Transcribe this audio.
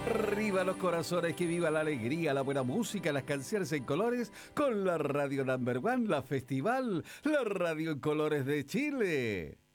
Arriba los corazones, que viva la alegría, la buena música, las canciones en colores con la radio Number One, la Festival, la radio en colores de Chile.